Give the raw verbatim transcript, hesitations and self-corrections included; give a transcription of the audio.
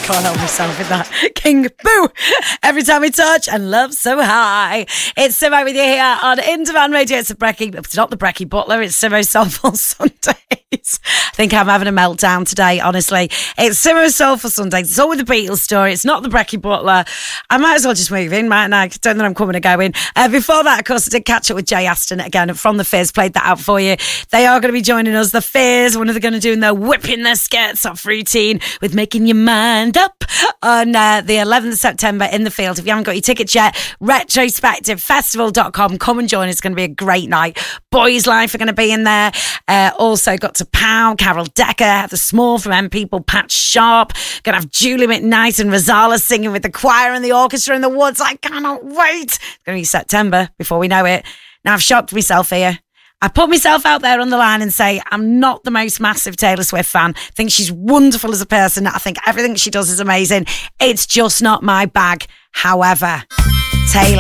can't help myself with that. King Boo! Every time we touch and love so high. It's Simo with you here on In Demand Radio. It's a Brecky, it's not the Brecky Butler, it's Simo's Soulful Sundays. I think I'm having a meltdown today, honestly. It's Simo's Soulful Sundays. It's all with the Beatles story. It's not the Brecky Butler. I might as well just move in, mightn't I? I don't know I'm coming or going. Uh, before that, of course, I did catch up with Jay Aston again from The Fizz. Played that out for you. They are going to be joining us. The Fizz, what are they going to do in their whipping their skirts off routine with Making Your Mind Up on uh, the eleventh of September in the field. If you haven't got your tickets yet, retrospective festival dot com. Come and join. It's going to be a great night. Boys Life are going to be in there. Uh, also got to Pow, Carol Decker, The Small from M People, Pat Sharp. Going to have Julie McKnight and Rosala singing with the choir and the orchestra in the woods. I cannot wait. It's going to be September before we know it. Now, I've shocked myself here. I put myself out there on the line and say I'm not the most massive Taylor Swift fan. I think she's wonderful as a person. I think everything she does is amazing. It's just not my bag. However, Taylor